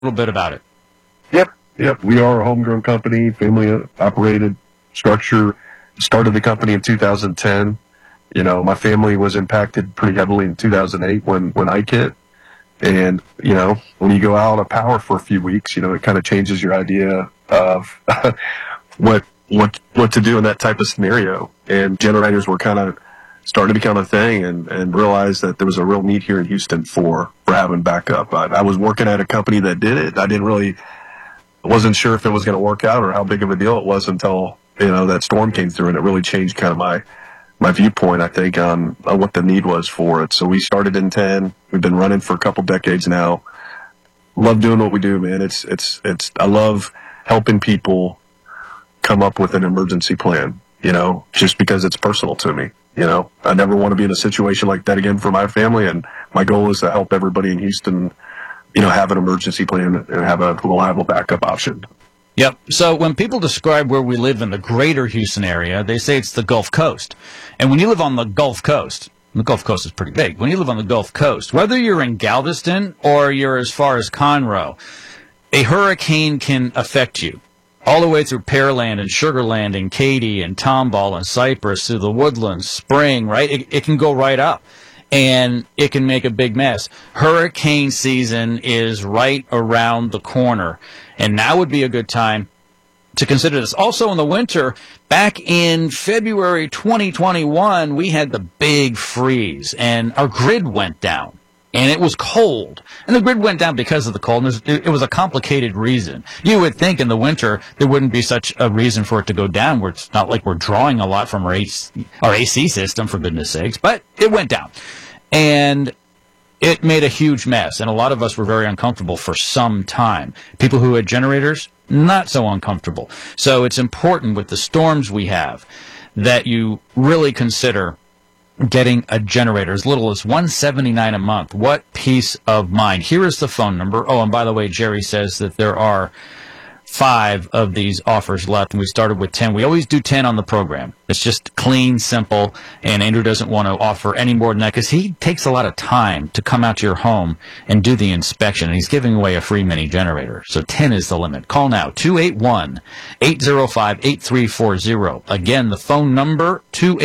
little bit about it. Yep. We are a homegrown company, family operated structure. Started the company in 2010. You know, my family was impacted pretty heavily in 2008 when Ike hit. And, you know, when you go out of power for a few weeks, you know, it kind of changes your idea of what to do in that type of scenario. And generators were kind of starting to become a thing and realized that there was a real need here in Houston for having backup. I was working at a company that did it. Wasn't sure if it was going to work out or how big of a deal it was until, you know, that storm came through, and it really changed kind of my viewpoint, I think, on what the need was for it. So we started in 10. We've been running for a couple decades now. Love doing what we do, man. I love helping people come up with an emergency plan, you know, just because it's personal to me. You know, I never want to be in a situation like that again for my family, and my goal is to help everybody in Houston, you know, have an emergency plan and have a reliable backup option. Yep. So when people describe where we live in the greater Houston area, they say it's the Gulf Coast. And when you live on the Gulf Coast is pretty big. When you live on the Gulf Coast, whether you're in Galveston or you're as far as Conroe, a hurricane can affect you. All the way through Pearland and Sugar Land and Katy and Tomball and Cypress through the Woodlands, Spring, right? It can go right up. And it can make a big mess. Hurricane season is right around the corner, and now would be a good time to consider this. Also in the winter, back in February 2021, we had the big freeze, and our grid went down, and it was cold. And the grid went down because of the cold, and it was a complicated reason. You would think in the winter there wouldn't be such a reason for it to go down, where it's not like we're drawing a lot from our AC system, for goodness sakes, but it went down. And it made a huge mess, and a lot of us were very uncomfortable for some time. People who had generators, not so uncomfortable. So it's important with the storms we have that you really consider getting a generator as little as $179 a month. What peace of mind. Here is the phone number. Oh, and by the way, Jerry says that there are 5 of these offers left, and we started with 10. We always do 10 on the program. It's just clean, simple, and Andrew doesn't want to offer any more than that because he takes a lot of time to come out to your home and do the inspection, and he's giving away a free mini generator. So 10 is the limit. Call now, 281-805-8340. Again, the phone number,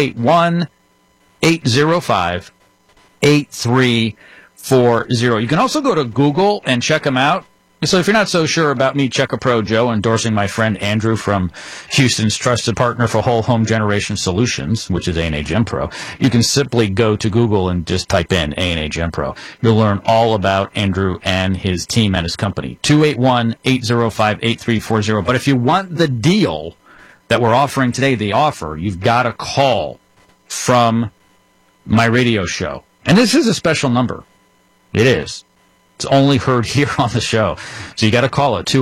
281-805-8340. You can also go to Google and check them out. So if you're not so sure about me, Check a Pro Joe, endorsing my friend Andrew from Houston's trusted partner for whole home generation solutions, which is A&A Gen Pro, you can simply go to Google and just type in A&A Gen Pro. You'll learn all about Andrew and his team and his company. 281-805-8340. But if you want the deal that we're offering today, the offer, you've got to call from my radio show. And this is a special number. It is. It's only heard here on the show. So you got to call it,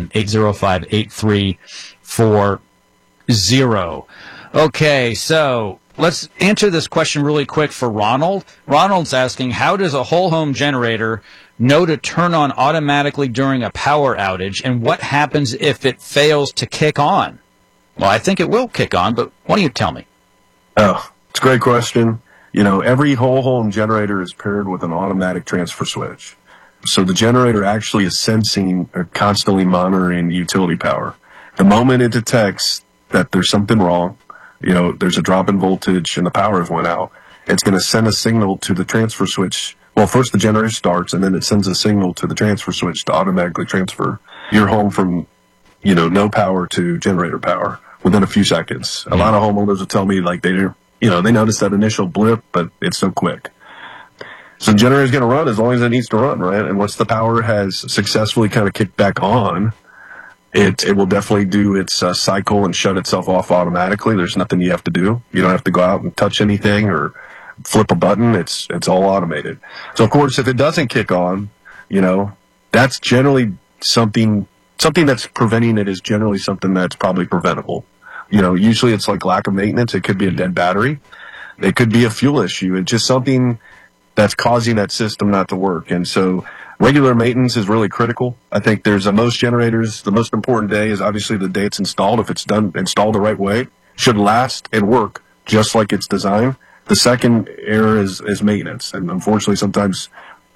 281-805-8340. Okay, so let's answer this question really quick for Ronald. Ronald's asking, how does a whole home generator know to turn on automatically during a power outage, and what happens if it fails to kick on? Well, I think it will kick on, but why don't you tell me? Oh, it's a great question. You know, every whole home generator is paired with an automatic transfer switch. So the generator actually is sensing or constantly monitoring the utility power. The moment it detects that there's something wrong, you know, there's a drop in voltage and the power has went out, it's going to send a signal to the transfer switch. Well, first the generator starts, and then it sends a signal to the transfer switch to automatically transfer your home from, you know, no power to generator power within a few seconds. A lot of homeowners will tell me, like, they notice that initial blip, but it's so quick. So the generator is going to run as long as it needs to run, right? And once the power has successfully kind of kicked back on, it will definitely do its cycle and shut itself off automatically. There's nothing you have to do. You don't have to go out and touch anything or flip a button. It's all automated. So of course, if it doesn't kick on, you know, that's generally something that's preventing it is generally something that's probably preventable. You know, usually it's like lack of maintenance. It could be a dead battery. It could be a fuel issue. It's just something that's causing that system not to work. And so regular maintenance is really critical. I think most generators, the most important day is obviously the day it's installed. If it's installed the right way, should last and work just like it's designed. The second error is maintenance. And unfortunately, sometimes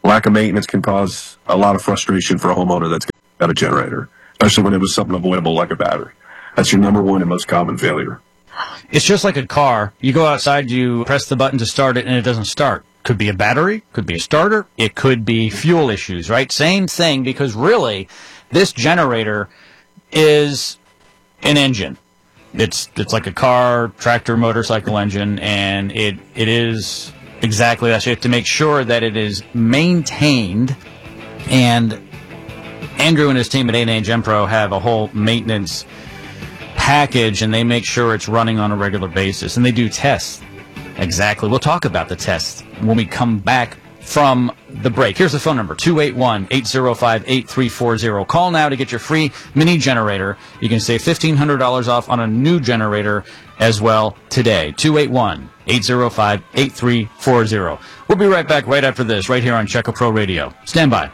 Lack of maintenance can cause a lot of frustration for a homeowner that's got a generator, especially when it was something avoidable like a battery. That's your number one and most common failure. It's just like a car. You go outside, you press the button to start it, and it doesn't start. Could be a battery, could be a starter, it could be fuel issues, right? Same thing, because really, this generator is an engine. It's like a car, tractor, motorcycle engine, and it is exactly that. So you have to make sure that it is maintained, and Andrew and his team at A&A GenPro have a whole maintenance package, and they make sure it's running on a regular basis, and they do tests. Exactly. We'll talk about the tests when we come back from the break. Here's the phone number, 281-805-8340. Call now to get your free mini generator. You can save $1,500 off on a new generator as well today. 281-805-8340. We'll be right back right after this, right here on Check A Pro Radio. Stand by.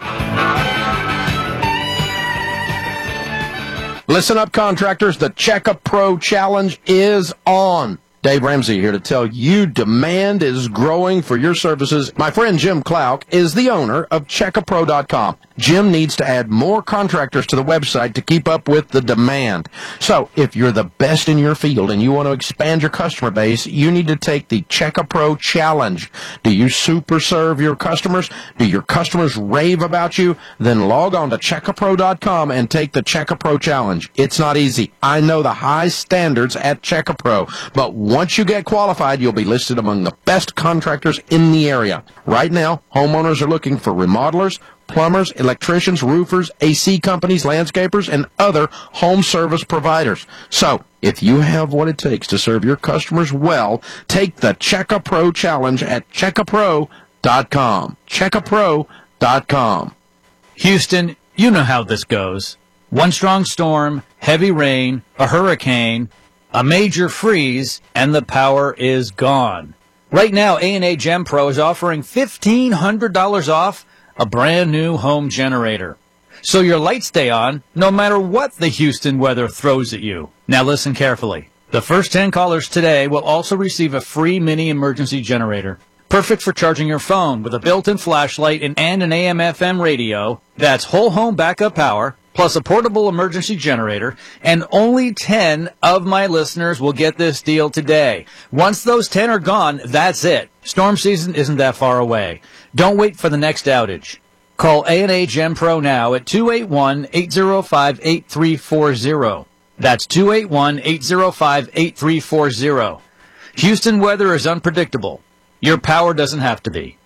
Listen up, contractors. The Check A Pro Challenge is on. Dave Ramsey here to tell you demand is growing for your services. My friend Jim Clark is the owner of CheckAPro.com. Jim needs to add more contractors to the website to keep up with the demand. So if you're the best in your field and you want to expand your customer base, you need to take the Check A Pro Challenge. Do you super serve your customers? Do your customers rave about you? Then log on to CheckAPro.com and take the Check A Pro Challenge. It's not easy. I know the high standards at Check A Pro, but once you get qualified, you'll be listed among the best contractors in the area. Right now, homeowners are looking for remodelers, plumbers, electricians, roofers, AC companies, landscapers, and other home service providers. So, if you have what it takes to serve your customers well, take the Check A Pro Challenge at CheckAPro.com. CheckAPro.com. Houston, you know how this goes. One strong storm, heavy rain, a hurricane, a major freeze, and the power is gone. Right now, A&A GenPro is offering $1,500 off a brand new home generator. So your lights stay on no matter what the Houston weather throws at you. Now listen carefully. The first 10 callers today will also receive a free mini emergency generator. Perfect for charging your phone with a built-in flashlight and an AM/FM radio. That's whole home backup power, plus a portable emergency generator, and only 10 of my listeners will get this deal today. Once those 10 are gone, that's it. Storm season isn't that far away. Don't wait for the next outage. Call A&A GenPro now at 281-805-8340. That's 281-805-8340. Houston weather is unpredictable. Your power doesn't have to be.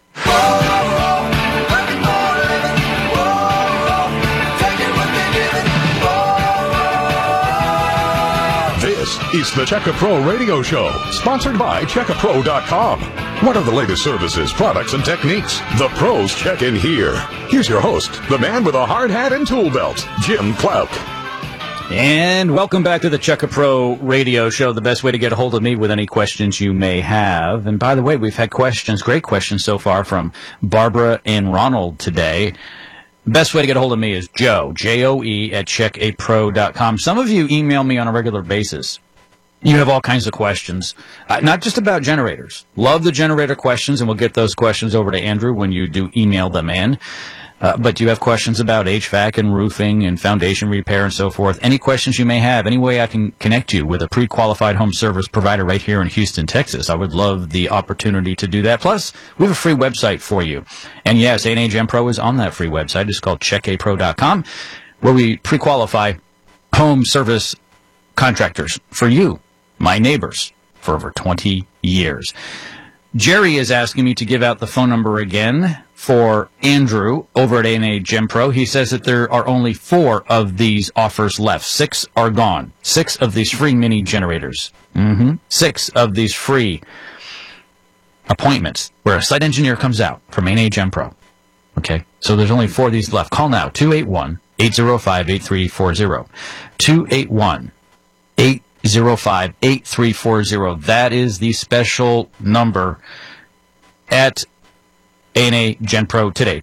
This is the Check A Pro Radio Show, sponsored by CheckAPro.com. What are the latest services, products, and techniques? The pros check in here. Here's your host, the man with a hard hat and tool belt, Jim Clark. And welcome back to the Check A Pro Radio Show, the best way to get a hold of me with any questions you may have. And by the way, we've had questions, great questions so far from Barbara and Ronald today. Best way to get a hold of me is Joe, J-O-E, at checkapro.com. Some of you email me on a regular basis. You have all kinds of questions, not just about generators. Love the generator questions, and we'll get those questions over to Andrew when you do email them in. But you have questions about HVAC and roofing and foundation repair and so forth. Any questions you may have, any way I can connect you with a pre-qualified home service provider right here in Houston, Texas, I would love the opportunity to do that. Plus, we have a free website for you. And yes, A&A GenPro is on that free website. It's called checkapro.com, where we pre-qualify home service contractors for you, my neighbors, for over 20 years. Jerry is asking me to give out the phone number again for Andrew over at A&A GenPro. He says that there are only 4 of these offers left. 6 are gone. 6 of these free mini generators. 6 of these free appointments where a site engineer comes out from A&A GenPro. Okay, so there's only 4 of these left. Call now, 281-805-8340. 281-805-8340. That is the special number at A&A GenPro today,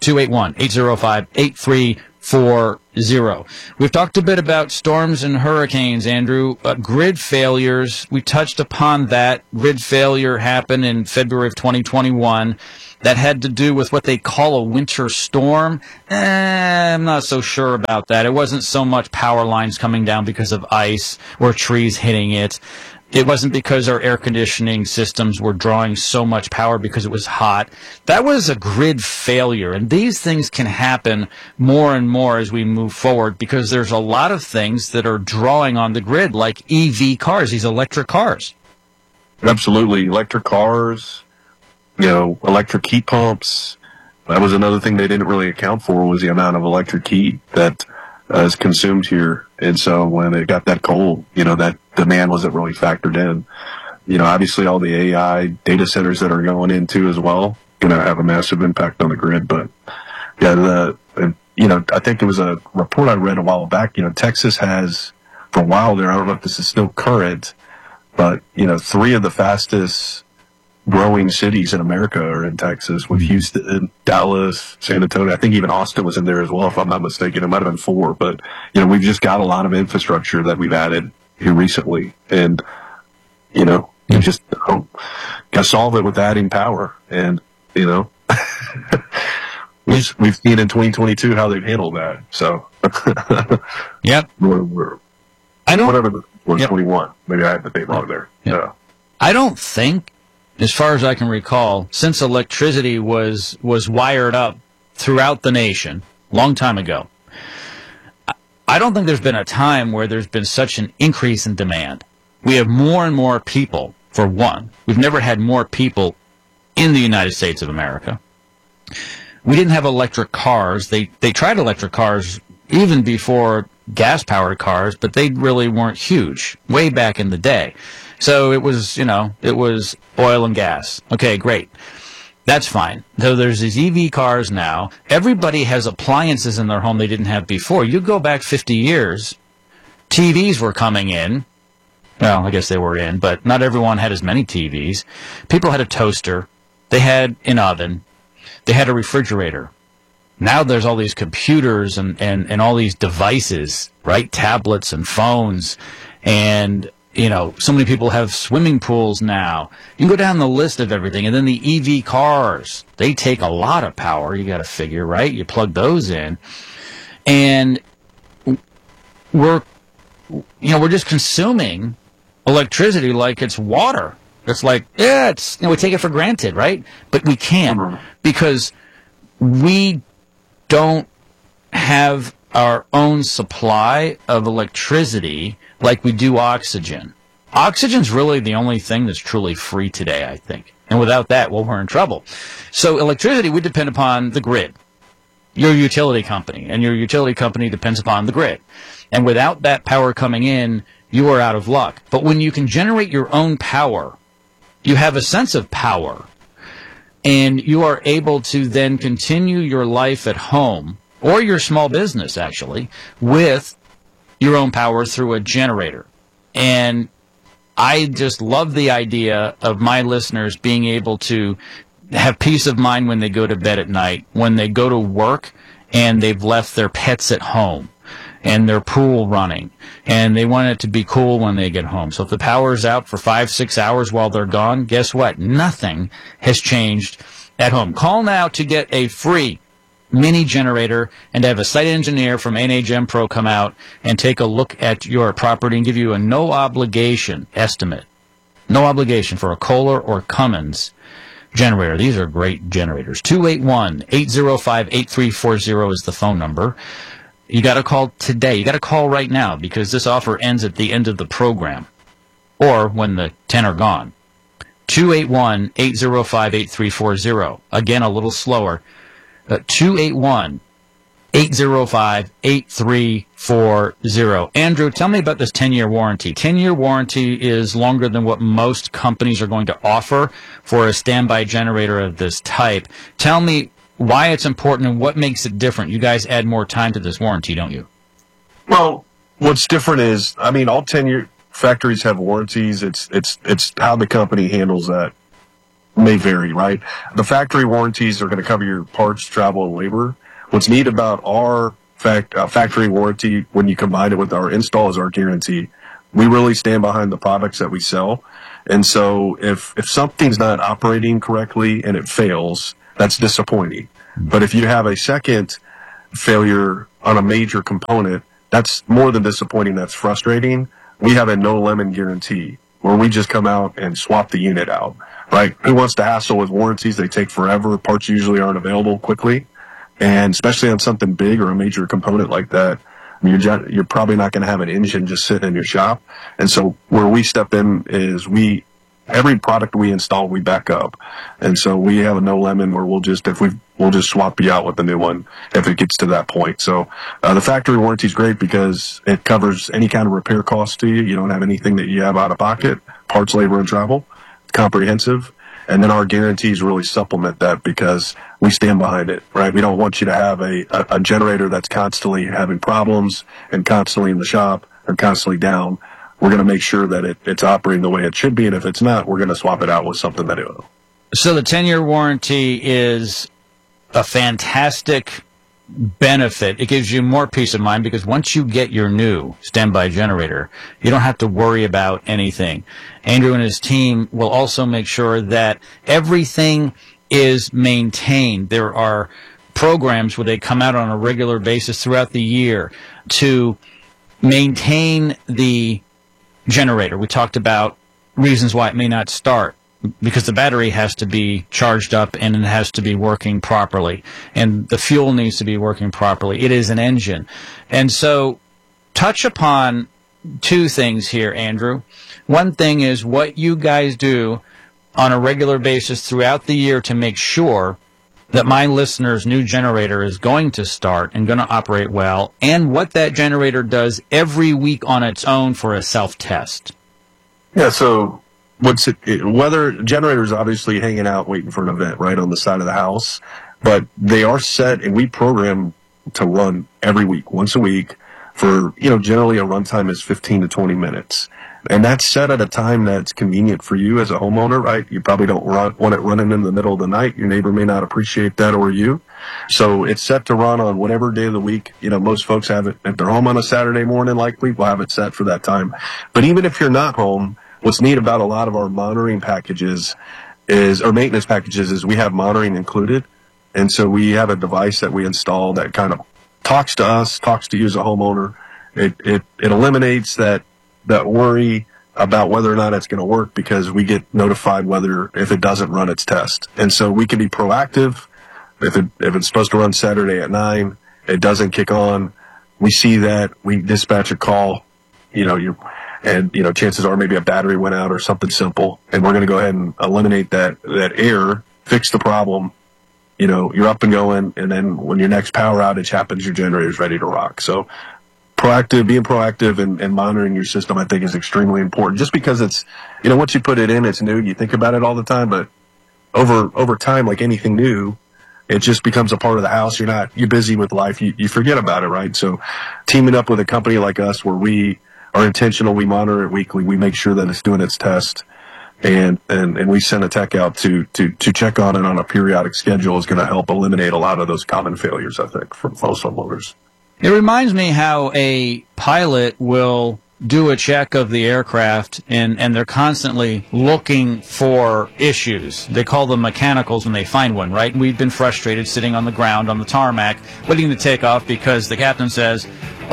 281-805-8340. We've talked a bit about storms and hurricanes, Andrew. Grid failures, we touched upon that. Grid failure happened in February of 2021. that had to do with what they call a winter storm. I'm not so sure about that. It wasn't so much power lines coming down because of ice or trees hitting it. It wasn't because our air conditioning systems were drawing so much power because it was hot. That was a grid failure, and these things can happen more and more as we move forward because there's a lot of things that are drawing on the grid, like EV cars, these electric cars. Absolutely. Electric cars, electric heat pumps. That was another thing they didn't really account for, was the amount of electric heat that is consumed here. And so when it got that cold, that demand wasn't really factored in. Obviously all the AI data centers that are going into as well, have a massive impact on the grid. But yeah, I think it was a report I read a while back, Texas has, for a while there, I don't know if this is still current, but, 3 of the fastest growing cities in America are in Texas, with Houston, Dallas, San Antonio. I think even Austin was in there as well, if I'm not mistaken. It might have been 4, but, we've just got a lot of infrastructure that we've added here recently. And, you just got to solve it with adding power. And, we've seen in 2022 how they've handled that. So, yep. Whatever was 21. Maybe I had the date wrong there. Yep. Yeah. I don't think, as far as I can recall, since electricity was wired up throughout the nation a long time ago, I don't think there's been a time where there's been such an increase in demand. We have more and more people, for one. We've never had more people in the United States of America. We didn't have electric cars. They tried electric cars even before gas-powered cars, but they really weren't huge, way back in the day. So it was, it was oil and gas. Okay, great. That's fine. So there's these EV cars now. Everybody has appliances in their home they didn't have before. You go back 50 years, TVs were coming in. Well, I guess they were in, but not everyone had as many TVs. People had a toaster. They had an oven. They had a refrigerator. Now there's all these computers and all these devices, right? Tablets and phones. And, so many people have swimming pools now. You can go down the list of everything. And then the EV cars, they take a lot of power. You got to figure, right? You plug those in. And we're just consuming electricity like it's water. It's like, we take it for granted, right? But we can't, because we don't have our own supply of electricity like we do oxygen. Oxygen's really the only thing that's truly free today, I think. And without that, we're in trouble. So electricity, we depend upon the grid. Your utility company, and your utility company depends upon the grid. And without that power coming in, you are out of luck. But when you can generate your own power, you have a sense of power. And you are able to then continue your life at home, or your small business, actually, with your own power through a generator. And I just love the idea of my listeners being able to have peace of mind when they go to bed at night, when they go to work and they've left their pets at home and their pool running, and they want it to be cool when they get home. So if the power is out for 5-6 hours while they're gone, guess what? Nothing has changed at home. Call now to get a free mini generator and have a site engineer from NHM Pro come out and take a look at your property and give you a no obligation estimate. No obligation for a Kohler or Cummins generator. These are great generators. 281-805-8340 is the phone number. You got to call today. You got to call right now, because this offer ends at the end of the program, or when the 10 are gone. 281-805-8340. Again, a little slower. 281-805-8340. Andrew, tell me about this 10-year warranty. 10-year warranty is longer than what most companies are going to offer for a standby generator of this type. Tell me why it's important and what makes it different. You guys add more time to this warranty, don't you? Well, what's different is, all 10-year factories have warranties. It's how the company handles that may vary, right? The factory warranties are going to cover your parts, travel, and labor. What's neat about our factory warranty, when you combine it with our install, is our guarantee. We really stand behind the products that we sell. And so if something's not operating correctly and it fails, that's disappointing. But if you have a second failure on a major component, that's more than disappointing. That's frustrating. We have a no lemon guarantee where we just come out and swap the unit out, right? Who wants to hassle with warranties? They take forever. Parts usually aren't available quickly. And especially on something big or a major component like that, I mean, you're probably not going to have an engine just sitting in your shop. And so where we step in is every product we install, we back up. And so we have a no lemon where we'll just swap you out with the new one if it gets to that point. So, the factory warranty is great because it covers any kind of repair costs to you. You don't have anything that you have out of pocket, parts, labor, and travel. It's comprehensive. And then our guarantees really supplement that because we stand behind it, right? We don't want you to have a generator that's constantly having problems and constantly in the shop or constantly down. We're going to make sure that it's operating the way it should be. And if it's not, we're going to swap it out with something that it will. So the 10-year warranty is a fantastic benefit. It gives you more peace of mind because once you get your new standby generator, you don't have to worry about anything. Andrew and his team will also make sure that everything is maintained. There are programs where they come out on a regular basis throughout the year to maintain the generator. We talked about reasons why it may not start, because the battery has to be charged up and it has to be working properly, and the fuel needs to be working properly. It is an engine. And so touch upon two things here, Andrew. One thing is what you guys do on a regular basis throughout the year to make sure that my listener's new generator is going to start and going to operate well, and what that generator does every week on its own for a self-test. Yeah, so weather generators obviously hanging out waiting for an event right on the side of the house, but they are set and we program to run every week, once a week for, generally a runtime is 15 to 20 minutes. And that's set at a time that's convenient for you as a homeowner, right? You probably don't want it running in the middle of the night. Your neighbor may not appreciate that, or you. So it's set to run on whatever day of the week. Most folks have it, if they're home on a Saturday morning, likely we'll have it set for that time. But even if you're not home, what's neat about a lot of our monitoring packages or maintenance packages is we have monitoring included. And so we have a device that we install that kind of talks to us, talks to you as a homeowner. It eliminates that worry about whether or not it's going to work because we get notified if it doesn't run its test. And so we can be proactive. If it's supposed to run Saturday at 9, it doesn't kick on. We see that, we dispatch a call, chances are maybe a battery went out or something simple, and we're going to go ahead and eliminate that error, fix the problem. You're up and going, and then when your next power outage happens, your generator's ready to rock. So being proactive and monitoring your system, I think, is extremely important. Just because it's, once you put it in, it's new. You think about it all the time, but over time, like anything new, it just becomes a part of the house. You're busy with life. You forget about it, right? So teaming up with a company like us where we are intentional, we monitor it weekly, we make sure that it's doing its test, and we send a tech out to check on it on a periodic schedule is going to help eliminate a lot of those common failures, I think, from most homeowners. It reminds me how a pilot will do a check of the aircraft, and they're constantly looking for issues. They call them mechanicals when they find one, right? And we've been frustrated sitting on the ground on the tarmac waiting to take off because the captain says,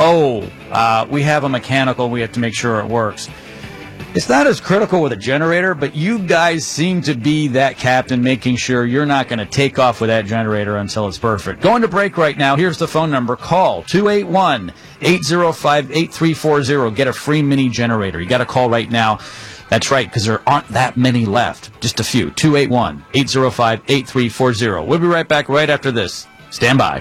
we have a mechanical, we have to make sure it works. It's not as critical with a generator, but you guys seem to be that captain making sure you're not going to take off with that generator until it's perfect. Going to break right now. Here's the phone number. Call 281-805-8340. Get a free mini generator. You got to call right now. That's right, because there aren't that many left. Just a few. 281-805-8340. We'll be right back right after this. Stand by.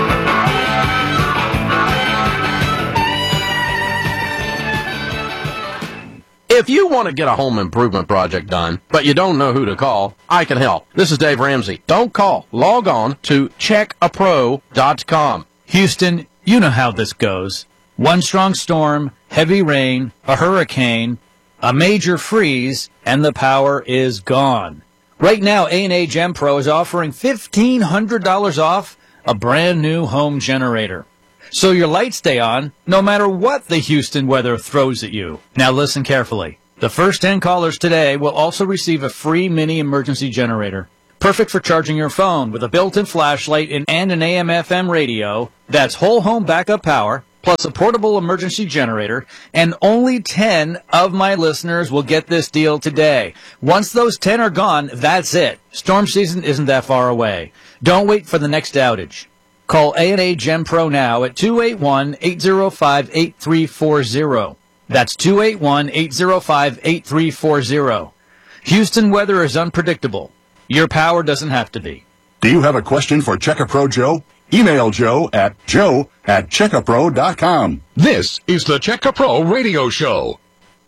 If you want to get a home improvement project done, but you don't know who to call, I can help. This is Dave Ramsey. Don't call. Log on to checkapro.com. Houston, you know how this goes. One strong storm, heavy rain, a hurricane, a major freeze, and the power is gone. Right now, A&A Gem Pro is offering $1,500 off a brand new home generator. So your lights stay on no matter what the Houston weather throws at you. Now listen carefully. The first 10 callers today will also receive a free mini emergency generator. Perfect for charging your phone with a built-in flashlight and an AM/FM radio. That's whole home backup power, plus a portable emergency generator, and only 10 of my listeners will get this deal today. Once those 10 are gone, that's it. Storm season isn't that far away. Don't wait for the next outage. Call A&A Gem Pro now at 281-805-8340. That's 281-805-8340. Houston weather is unpredictable. Your power doesn't have to be. Do you have a question for Checkapro Joe? Email joe@checkapro.com. This is the Checkapro Radio Show.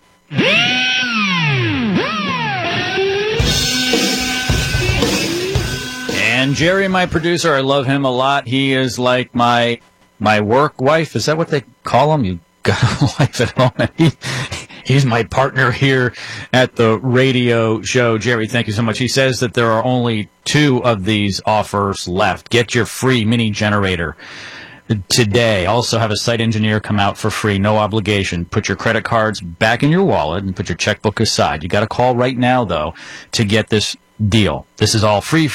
And Jerry, my producer, I love him a lot. He is like my work wife. Is that what they call him? You got a wife at home. He's my partner here at the radio show. Jerry, thank you so much. He says that there are only 2 of these offers left. Get your free mini generator today. Also have a site engineer come out for free, no obligation. Put your credit cards back in your wallet and put your checkbook aside. You got to call right now, though, to get this deal. This is all free.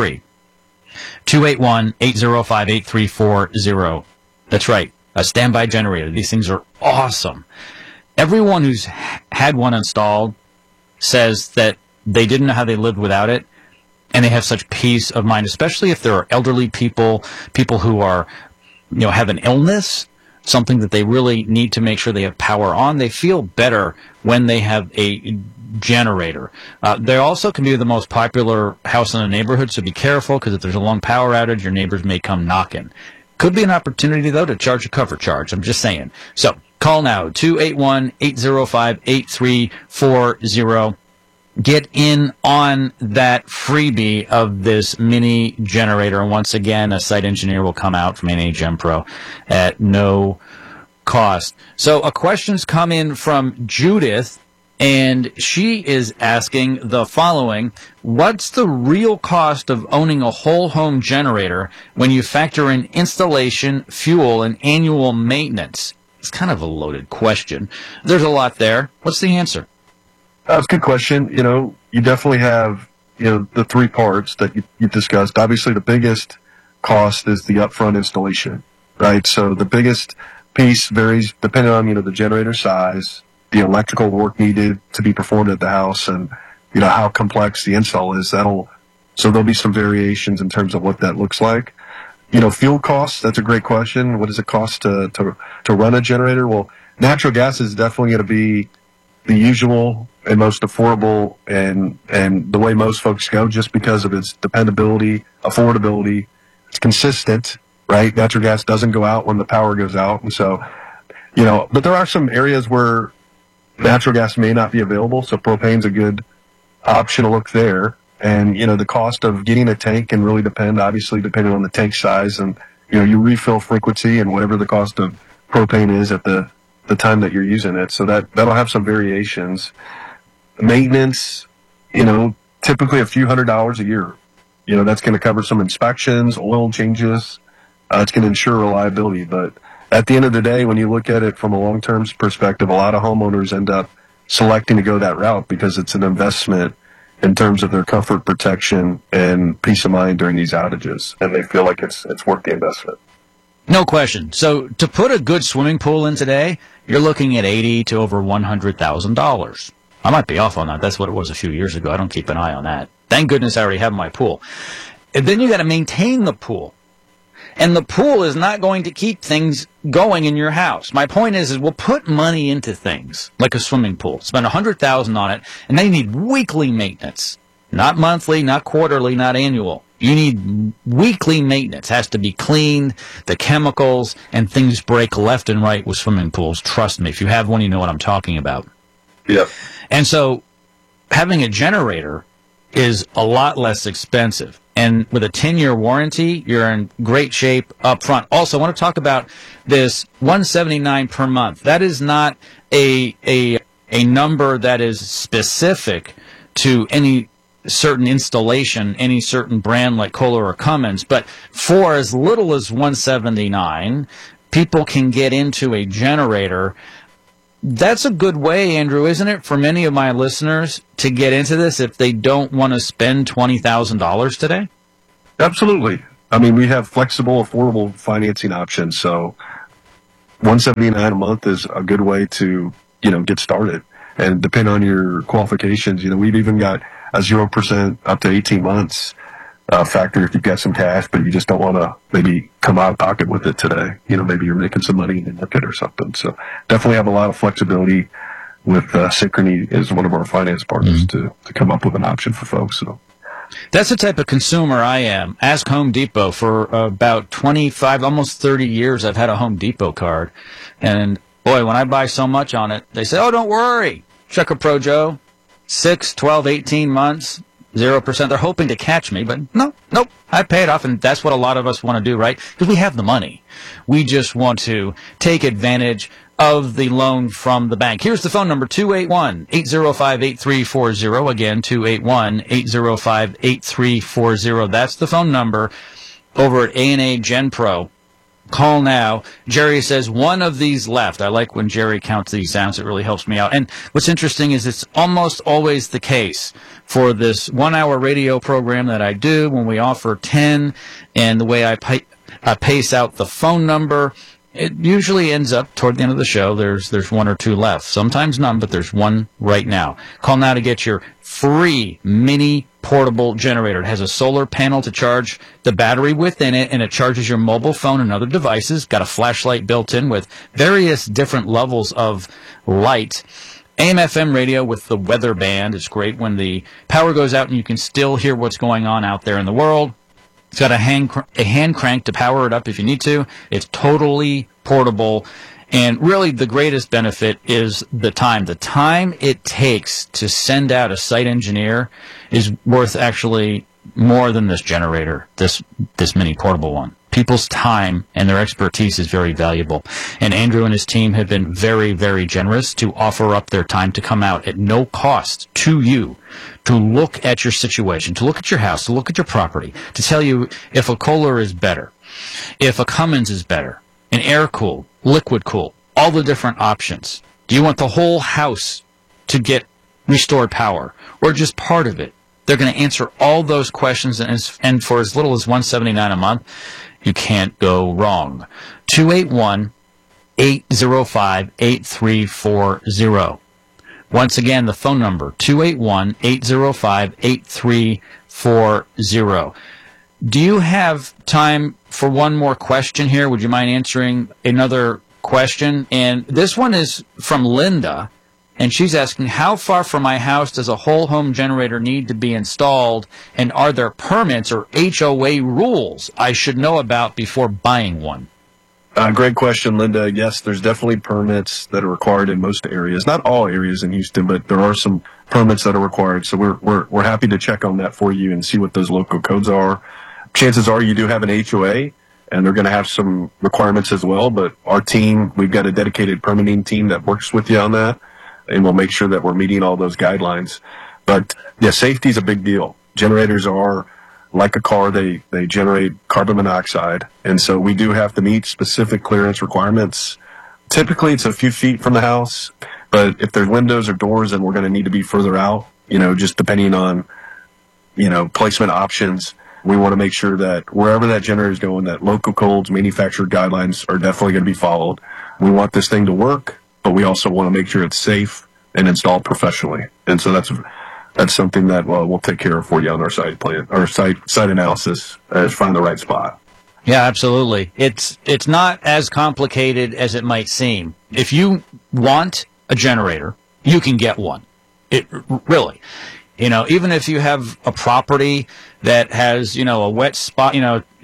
281-805-8340. That's right, a standby generator. These things are awesome. Everyone who's had one installed says that they didn't know how they lived without it, and they have such peace of mind, especially if there are elderly people who are, have an illness, something that they really need to make sure they have power on. They feel better when they have a generator. They also can be the most popular house in the neighborhood, so be careful, because if there's a long power outage, your neighbors may come knocking. Could be an opportunity, though, to charge a cover charge. I'm just saying. So call now, 281-805-8340. Get in on that freebie of this mini generator. And once again, a site engineer will come out from A&A Gem Pro at no cost. So a question's come in from Judith, and she is asking the following: what's the real cost of owning a whole home generator when you factor in installation, fuel, and annual maintenance? It's kind of a loaded question. There's a lot there. What's the answer? That's a good question. You definitely have, the 3 parts that you discussed. Obviously, the biggest cost is the upfront installation, right? So the biggest piece varies depending on, the generator size, the electrical work needed to be performed at the house, and, how complex the install is. So there'll be some variations in terms of what that looks like. Fuel costs, that's a great question. What does it cost to run a generator? Well, natural gas is definitely going to be the usual and most affordable and the way most folks go, just because of its dependability, affordability. It's consistent, right? Natural gas doesn't go out when the power goes out. And so, but there are some areas where natural gas may not be available, so propane's a good option to look there. And, the cost of getting a tank can really depend, obviously, depending on the tank size and, your refill frequency and whatever the cost of propane is at the time that you're using it. So that'll have some variations. Maintenance, typically a few $100s a year. That's going to cover some inspections, oil changes. It's going to ensure reliability. But at the end of the day, when you look at it from a long-term perspective, a lot of homeowners end up selecting to go that route because it's an investment in terms of their comfort, protection, and peace of mind during these outages. And they feel like it's worth the investment. No question. So to put a good swimming pool in today, you're looking at $80,000 to over $100,000. I might be off on that. That's what it was a few years ago. I don't keep an eye on that. Thank goodness I already have my pool. And then you got to maintain the pool. And the pool is not going to keep things going in your house. My point is we'll put money into things like a swimming pool. Spend $100,000 on it, and then you need weekly maintenance. Not monthly, not quarterly, not annual. You need weekly maintenance. It has to be cleaned, the chemicals, and things break left and right with swimming pools. Trust me, if you have one, you know what I'm talking about. Yeah. And so having a generator is a lot less expensive. And with a 10-year warranty, you're in great shape up front. Also, I want to talk about this $179 per month. That is not a number that is specific to any certain installation, any certain brand like Kohler or Cummins. But for as little as $179, people can get into a generator that's a good way, Andrew, isn't it, for many of my listeners to get into this if they don't want to spend $20,000 today? Absolutely. I mean, we have flexible, affordable financing options. So $179 a month is a good way to, get started. And depending on your qualifications, we've even got a 0% up to 18 months factor if you've got some cash, but you just don't want to maybe come out of pocket with it today. Maybe you're making some money in the market or something. So definitely have a lot of flexibility with Synchrony is one of our finance partners to come up with an option for folks. So that's the type of consumer I am. Ask Home Depot. For about 25, almost 30 years, I've had a Home Depot card. And boy, when I buy so much on it, they say, oh, don't worry. Checker Pro Joe, 6, 12, 18 months, 0%. They're hoping to catch me, but nope. I pay it off, and that's what a lot of us want to do, right? Because we have the money. We just want to take advantage of the loan from the bank. Here's the phone number, 281-805-8340. Again, 281-805-8340. That's the phone number over at A&A Gen Pro. Call now. Jerry says one of these left. I like when Jerry counts these down. It really helps me out. And what's interesting is it's almost always the case for this 1 hour radio program that I do when we offer 10 and the way I pace out the phone number. It usually ends up toward the end of the show. There's one or two left. Sometimes none, but there's one right now. Call now to get your free mini portable generator. It has a solar panel to charge the battery within it, and it charges your mobile phone and other devices. Got a flashlight built in with various different levels of light. AM/FM radio with the weather band. It's great when the power goes out and you can still hear what's going on out there in the world. It's got a hand crank to power it up if you need to. It's totally portable. And really the greatest benefit is the time. The time it takes to send out a site engineer is worth actually more than this generator, this mini portable one. People's time and their expertise is very valuable. And Andrew and his team have been very, very generous to offer up their time to come out at no cost to you, to look at your situation, to look at your house, to look at your property, to tell you if a Kohler is better, if a Cummins is better, an air-cooled, liquid-cooled, all the different options. Do you want the whole house to get restored power or just part of it? They're going to answer all those questions, and for as little as $179 a month, you can't go wrong. 281-805-8340. Once again, the phone number, 281-805-8340. Do you have time for one more question here? Would you mind answering another question? And this one is from Linda, and she's asking, how far from my house does a whole home generator need to be installed, and are there permits or HOA rules I should know about before buying one? Great question, Linda. Yes, there's definitely permits that are required in most areas. Not all areas in Houston, but there are some permits that are required. So we're happy to check on that for you and see what those local codes are. Chances are you do have an HOA, and they're going to have some requirements as well. But our team, we've got a dedicated permitting team that works with you on that, and we'll make sure that we're meeting all those guidelines. But yeah, safety is a big deal. Generators are like a car, they generate carbon monoxide. And so we do have to meet specific clearance requirements. Typically it's a few feet from the house, but if there's windows or doors, then we're going to need to be further out, just depending on, placement options. We want to make sure that wherever that generator is going, that local codes, manufacturer guidelines are definitely going to be followed. We want this thing to work, but we also want to make sure it's safe and installed professionally. And so that's something that we'll take care of for you on our site plan, or site analysis, find the right spot. Yeah, absolutely. It's not as complicated as it might seem. If you want a generator, you can get one. It really, even if you have a property that has, a wet spot,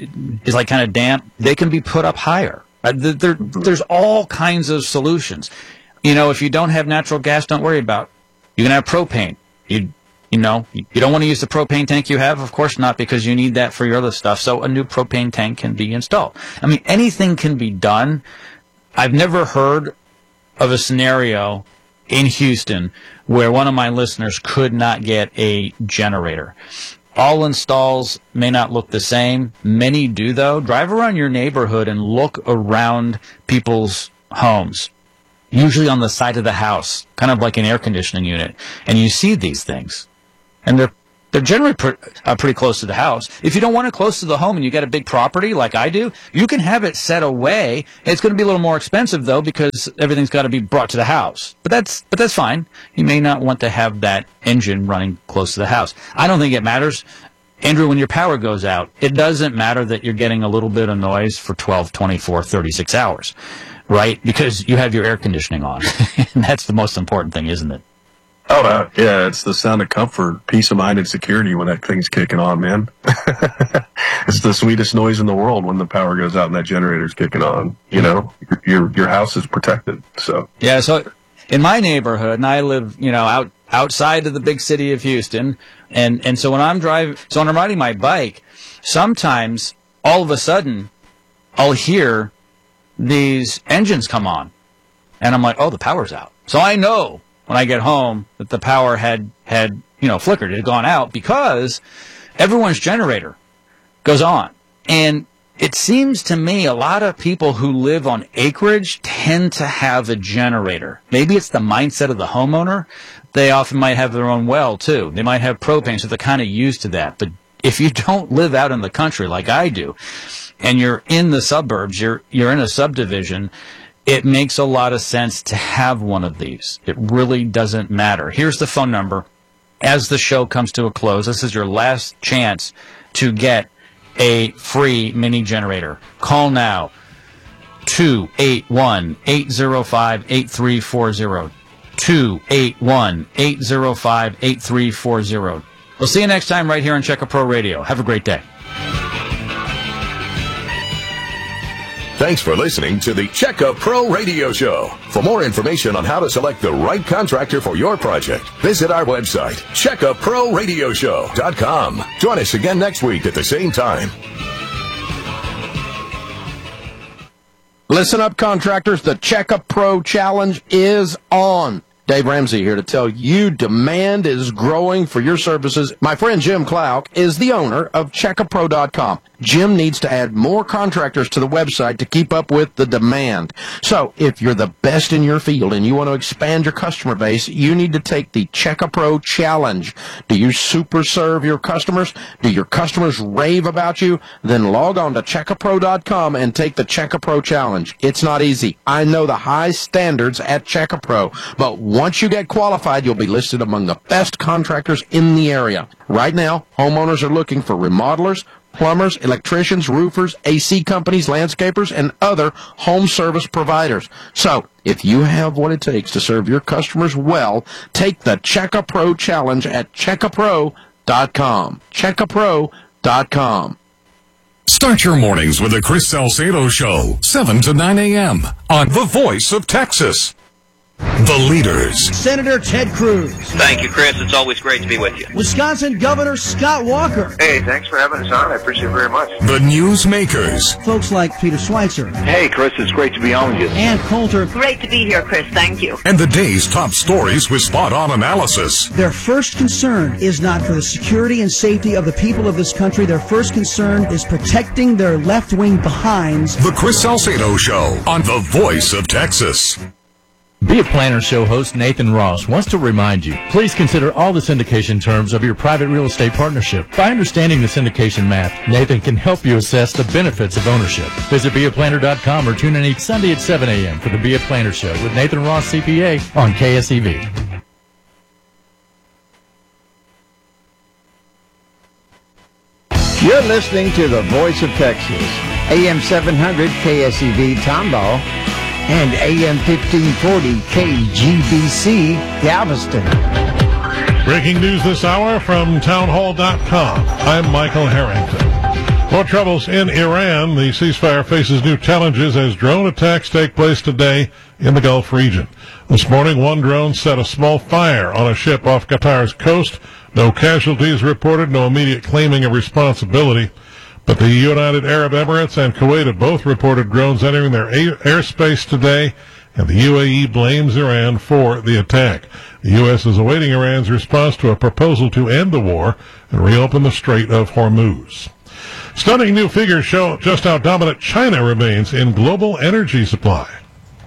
is like kind of damp, they can be put up higher. There's all kinds of solutions. If you don't have natural gas, don't worry about it. You can have propane. You don't want to use the propane tank you have, of course not, because you need that for your other stuff. So a new propane tank can be installed. I mean, anything can be done. I've never heard of a scenario in Houston where one of my listeners could not get a generator. All installs may not look the same. Many do, though. Drive around your neighborhood and look around people's homes. usually on the side of the house, kind of like an air conditioning unit. And you see these things. And they're generally pretty close to the house. If you don't want it close to the home and you got a big property like I do, you can have it set away. It's going to be a little more expensive though because everything's got to be brought to the house. But that's fine. You may not want to have that engine running close to the house. I don't think it matters. Andrew, when your power goes out, it doesn't matter that you're getting a little bit of noise for 12, 24, 36 hours, right? Because you have your air conditioning on. And that's the most important thing, isn't it? Oh, yeah, it's the sound of comfort, peace of mind, and security when that thing's kicking on, man. It's the sweetest noise in the world when the power goes out and that generator's kicking on. You know, your house is protected. So yeah, so in my neighborhood, and I live, outside of the big city of Houston, and so when I'm riding my bike, sometimes all of a sudden I'll hear these engines come on, and I'm like, oh, the power's out. So I know when I get home that the power had flickered, it had gone out because everyone's generator goes on. And it seems to me a lot of people who live on acreage tend to have a generator. Maybe it's the mindset of the homeowner. They often might have their own well too. They might have propane, so they're kind of used to that. But if you don't live out in the country like I do, and you're in the suburbs, you're in a subdivision, it makes a lot of sense to have one of these. It really doesn't matter. Here's the phone number. As the show comes to a close, this is your last chance to get a free mini generator. Call now, 281-805-8340. 281-805-8340. We'll see you next time right here on Check A Pro Radio. Have a great day. Thanks for listening to the Check A Pro Radio Show. For more information on how to select the right contractor for your project, visit our website, checkaproradioshow.com. Join us again next week at the same time. Listen up, contractors. The Check A Pro Challenge is on. Dave Ramsey here to tell you demand is growing for your services. My friend Jim Clouk is the owner of CheckAPro.com. Jim needs to add more contractors to the website to keep up with the demand. So if you're the best in your field and you want to expand your customer base, you need to take the Check A Pro Challenge. Do you super serve your customers? Do your customers rave about you? Then log on to CheckAPro.com and take the Check A Pro Challenge. It's not easy. I know the high standards at Check A Pro, but once you get qualified, you'll be listed among the best contractors in the area. Right now, homeowners are looking for remodelers, plumbers, electricians, roofers, AC companies, landscapers, and other home service providers. So, if you have what it takes to serve your customers well, take the Check A Pro Challenge at CheckAPro.com. CheckAPro.com. Start your mornings with the Chris Salcedo Show, 7 to 9 a.m. on The Voice of Texas. The leaders. Senator Ted Cruz. Thank you, Chris. It's always great to be with you. Wisconsin Governor Scott Walker. Hey, thanks for having us on. I appreciate it very much. The newsmakers. Folks like Peter Schweitzer. Hey, Chris, it's great to be on with you. Ann Coulter. Great to be here, Chris. Thank you. And the day's top stories with spot-on analysis. Their first concern is not for the security and safety of the people of this country. Their first concern is protecting their left-wing behinds. The Chris Salcedo Show on The Voice of Texas. Be a Planner Show host Nathan Ross wants to remind you, please consider all the syndication terms of your private real estate partnership. By understanding the syndication math, Nathan can help you assess the benefits of ownership. Visit beaplanner.com or tune in each Sunday at 7 a.m. for the Be a Planner Show with Nathan Ross, CPA, on KSEV. You're listening to The Voice of Texas, AM 700 KSEV Tomball, and AM 1540 KGBC Galveston. Breaking news this hour from townhall.com. I'm Michael Harrington. More troubles in Iran. The ceasefire faces new challenges as drone attacks take place today in the Gulf region. This morning, one drone set a small fire on a ship off Qatar's coast. No casualties reported, no immediate claiming of responsibility. But the United Arab Emirates and Kuwait have both reported drones entering their airspace today, and the UAE blames Iran for the attack. The U.S. is awaiting Iran's response to a proposal to end the war and reopen the Strait of Hormuz. Stunning new figures show just how dominant China remains in global energy supply.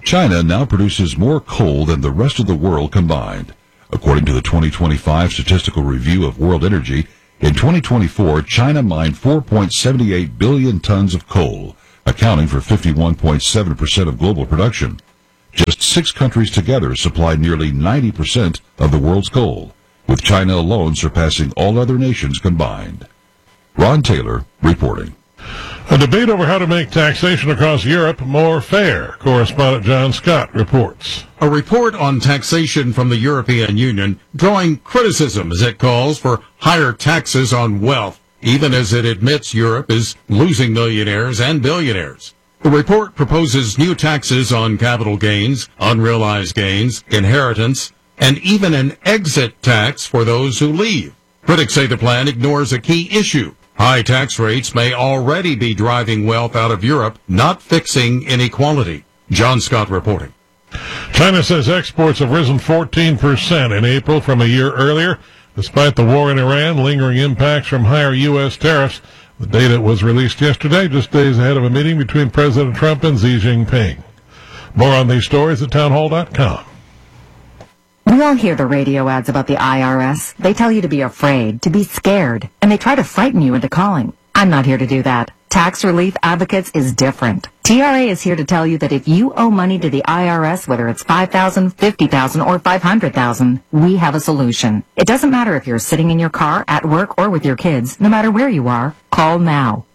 China now produces more coal than the rest of the world combined. According to the 2025 Statistical Review of World Energy, in 2024, China mined 4.78 billion tons of coal, accounting for 51.7% of global production. Just 6 countries together supply nearly 90% of the world's coal, with China alone surpassing all other nations combined. Ron Taylor reporting. A debate over how to make taxation across Europe more fair. Correspondent John Scott reports. A report on taxation from the European Union drawing criticism as it calls for higher taxes on wealth, even as it admits Europe is losing millionaires and billionaires. The report proposes new taxes on capital gains, unrealized gains, inheritance, and even an exit tax for those who leave. Critics say the plan ignores a key issue. High tax rates may already be driving wealth out of Europe, not fixing inequality. John Scott reporting. China says exports have risen 14% in April from a year earlier, despite the war in Iran, lingering impacts from higher U.S. tariffs. The data was released yesterday, just days ahead of a meeting between President Trump and Xi Jinping. More on these stories at townhall.com. We all hear the radio ads about the IRS. They tell you to be afraid, to be scared, and they try to frighten you into calling. I'm not here to do that. Tax Relief Advocates is different. TRA is here to tell you that if you owe money to the IRS, whether it's $5,000, $50,000, or $500,000, we have a solution. It doesn't matter if you're sitting in your car, at work, or with your kids. No matter where you are, call now.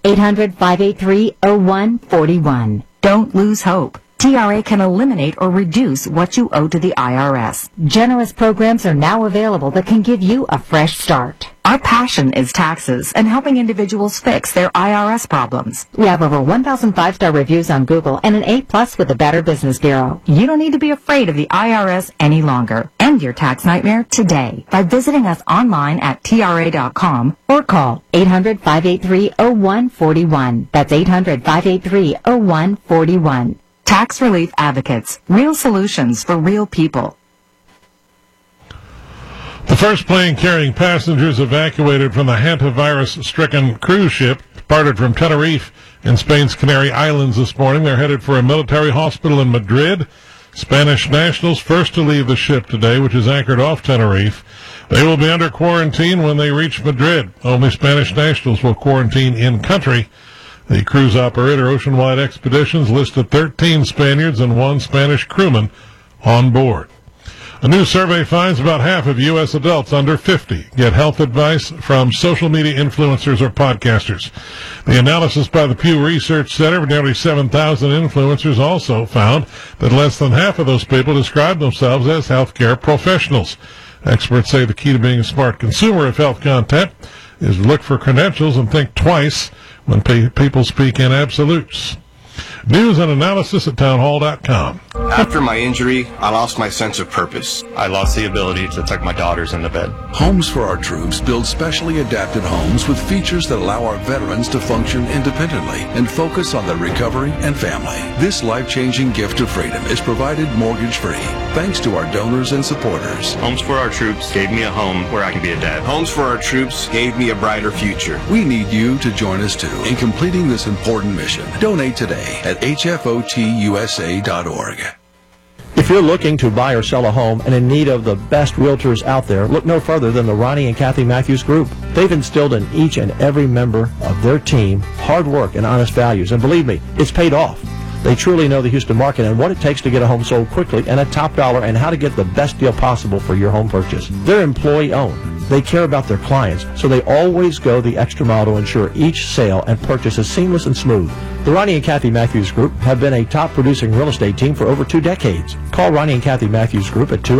800-583-0141. Don't lose hope. TRA can eliminate or reduce what you owe to the IRS. Generous programs are now available that can give you a fresh start. Our passion is taxes and helping individuals fix their IRS problems. We have over 1,000 5-star reviews on Google and an A+ with the Better Business Bureau. You don't need to be afraid of the IRS any longer. End your tax nightmare today by visiting us online at TRA.com or call 800-583-0141. That's 800-583-0141. Tax Relief Advocates. Real solutions for real people. The first plane carrying passengers evacuated from the hantavirus-stricken cruise ship departed from Tenerife in Spain's Canary Islands this morning. They're headed for a military hospital in Madrid. Spanish nationals first to leave the ship today, which is anchored off Tenerife. They will be under quarantine when they reach Madrid. Only Spanish nationals will quarantine in country. The cruise operator, Oceanwide Expeditions, listed 13 Spaniards and 1 Spanish crewman on board. A new survey finds about half of U.S. adults under 50 get health advice from social media influencers or podcasters. The analysis by the Pew Research Center of nearly 7,000 influencers also found that less than half of those people describe themselves as healthcare professionals. Experts say the key to being a smart consumer of health content is to look for credentials and think twice when people speak in absolutes. News and analysis at townhall.com. After my injury, I lost my sense of purpose. I lost the ability to tuck my daughters into bed. Homes for Our Troops builds specially adapted homes with features that allow our veterans to function independently and focus on their recovery and family. This life-changing gift of freedom is provided mortgage-free thanks to our donors and supporters. Homes for Our Troops gave me a home where I can be a dad. Homes for Our Troops gave me a brighter future. We need you to join us too in completing this important mission. Donate today at hfotusa.org. If you're looking to buy or sell a home and in need of the best realtors out there, look no further than the Ronnie and Kathy Matthews Group. They've instilled in each and every member of their team hard work and honest values, and believe me, it's paid off. They truly know the Houston market and what it takes to get a home sold quickly and at top dollar, and how to get the best deal possible for your home purchase. They're employee-owned. They care about their clients, so they always go the extra mile to ensure each sale and purchase is seamless and smooth. The Ronnie and Kathy Matthews Group have been a top-producing real estate team for over 2 decades. Call Ronnie and Kathy Matthews Group at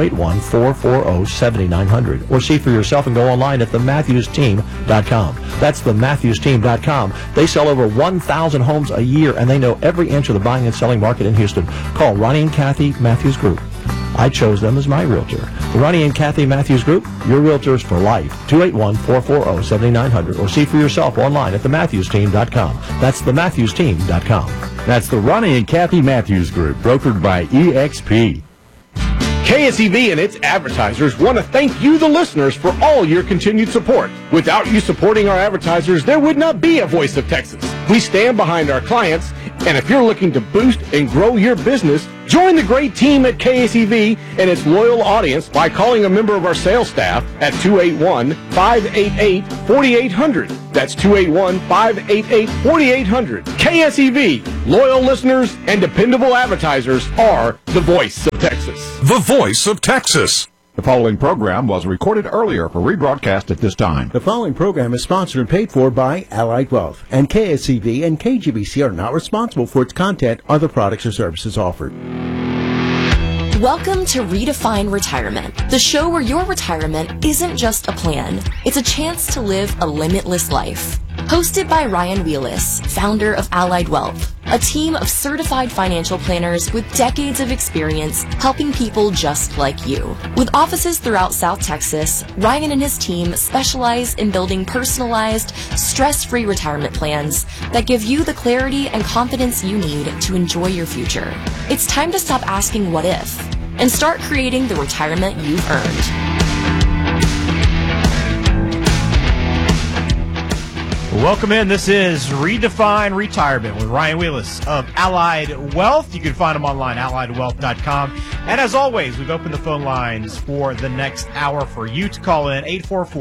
281-440-7900 or see for yourself and go online at thematthewsteam.com. That's thematthewsteam.com. They sell over 1,000 homes a year, and they know every inch of the buying and selling market in Houston. Call Ronnie and Kathy Matthews Group. I chose them as my realtor. The Ronnie and Kathy Matthews Group, your realtors for life. 281-440-7900 or see for yourself online at thematthewsteam.com. That's thematthewsteam.com. That's the Ronnie and Kathy Matthews Group, brokered by EXP. KSEV and its advertisers want to thank you, the listeners, for all your continued support. Without you supporting our advertisers, there would not be a Voice of Texas. We stand behind our clients And if you're looking to boost and grow your business, join the great team at KSEV and its loyal audience by calling a member of our sales staff at 281-588-4800. That's 281-588-4800. KSEV, loyal listeners and dependable advertisers are the voice of Texas. The voice of Texas. The following program was recorded earlier for rebroadcast at this time. The following program is sponsored and paid for by Allied Wealth, and KSCV and KGBC are not responsible for its content or the products or services offered. Welcome to Redefine Retirement, the show where your retirement isn't just a plan. It's a chance to live a limitless life. Hosted by Ryan Wheelis, founder of Allied Wealth, a team of certified financial planners with decades of experience helping people just like you. With offices throughout South Texas, Ryan and his team specialize in building personalized, stress-free retirement plans that give you the clarity and confidence you need to enjoy your future. It's time to stop asking what if and start creating the retirement you've earned. Welcome in. This is Redefine Retirement with Ryan Wheelis of Allied Wealth. You can find them online, alliedwealth.com. And as always, we've opened the phone lines for the next hour for you to call in,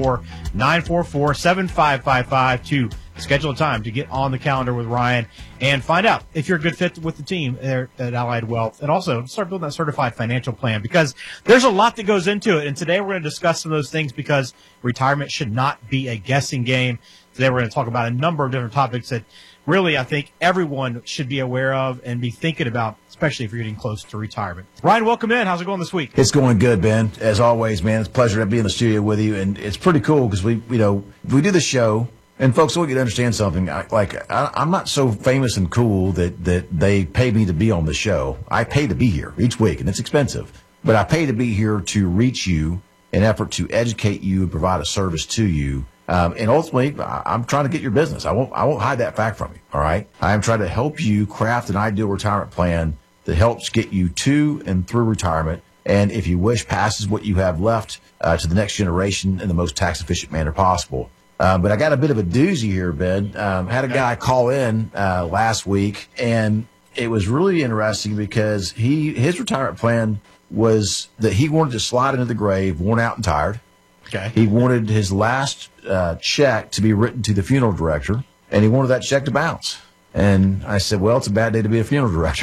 844-944-7555 to schedule a time to get on the calendar with Ryan and find out if you're a good fit with the team there at Allied Wealth. And also start building that certified financial plan, because there's a lot that goes into it. And today we're going to discuss some of those things, because retirement should not be a guessing game. Today we're going to talk about a number of different topics that really I think everyone should be aware of and be thinking about, especially if you're getting close to retirement. Ryan, welcome in. How's it going this week? It's going good, Ben. As always, man, it's a pleasure to be in the studio with you. And it's pretty cool because we do the show. And folks, I want you to understand something. I'm not so famous and cool that they pay me to be on the show. I pay to be here each week, and it's expensive. But I pay to be here to reach you in an effort to educate you and provide a service to you. And ultimately, I'm trying to get your business. I won't hide that fact from you. All right. I'm trying to help you craft an ideal retirement plan that helps get you to and through retirement. And if you wish, passes what you have left to the next generation in the most tax efficient manner possible. But I got a bit of a doozy here, Ben. Had a guy call in last week, and it was really interesting because his retirement plan was that he wanted to slide into the grave, worn out and tired. Okay. He wanted his last check to be written to the funeral director, and he wanted that check to bounce. And I said, well, it's a bad day to be a funeral director.